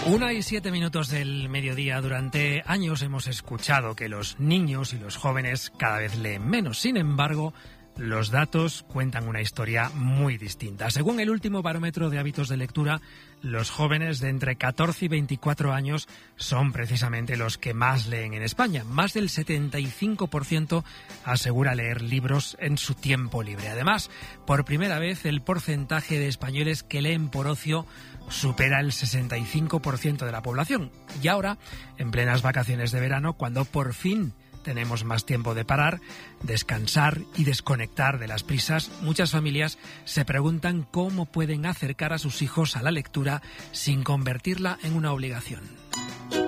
1:07 del mediodía. Durante años hemos escuchado que los niños y los jóvenes cada vez leen menos. Sin embargo, los datos cuentan una historia muy distinta. Según el último barómetro de hábitos de lectura, los jóvenes de entre 14 y 24 años son precisamente los que más leen en España. Más del 75% asegura leer libros en su tiempo libre. Además, por primera vez, el porcentaje de españoles que leen por ocio supera el 65% de la población. Y ahora, en plenas vacaciones de verano, cuando por fin tenemos más tiempo de parar, descansar y desconectar de las prisas, muchas familias se preguntan cómo pueden acercar a sus hijos a la lectura sin convertirla en una obligación.